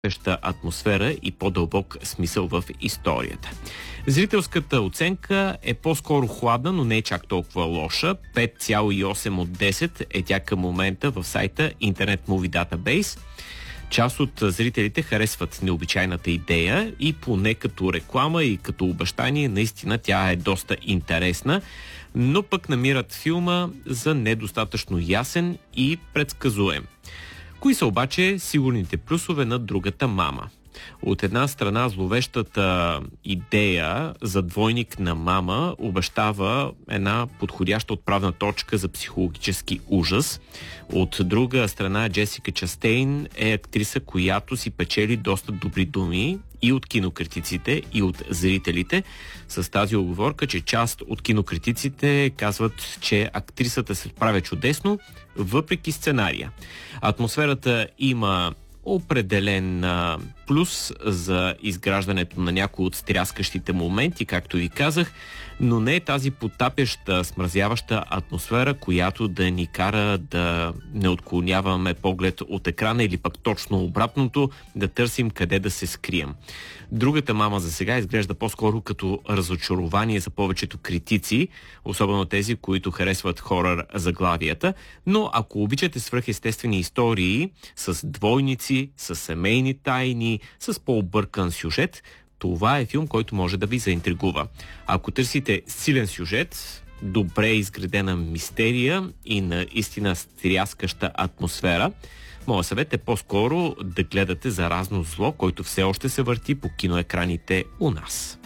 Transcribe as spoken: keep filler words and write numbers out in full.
атмосфера и по-дълбок смисъл в историята. Зрителската оценка е по-скоро хладна, но не е чак толкова лоша. пет цяло и осем от десет е тя към момента в сайта Internet Movie Database. Част от зрителите харесват необичайната идея и поне като реклама и като обещание наистина тя е доста интересна, но пък намират филма за недостатъчно ясен и предсказуем. Кои са обаче сигурните плюсове на другата мама? От една страна, зловещата идея за двойник на мама обещава една подходяща отправна точка за психологически ужас. От друга страна, Джесика Частейн е актриса, която си печели доста добри думи и от кинокритиците, и от зрителите, с тази оговорка, че част от кинокритиците казват, че актрисата се справя чудесно, въпреки сценария. Атмосферата има определен а, плюс за изграждането на някои от стряскащите моменти, както ви казах, но не е тази потапяща, смразяваща атмосфера, която да ни кара да не отклоняваме поглед от екрана или пък точно обратното, да търсим къде да се скрием. Другата мама за сега изглежда по-скоро като разочарование за повечето критици, особено тези, които харесват хорър заглавията, но ако обичате свръхестествени истории с двойници, с семейни тайни, с по-объркан сюжет, това е филм, който може да ви заинтригува. Ако търсите силен сюжет, добре изградена мистерия и наистина стряскаща атмосфера, моят съвет е по-скоро да гледате Заразно зло, който все още се върти по киноекраните у нас.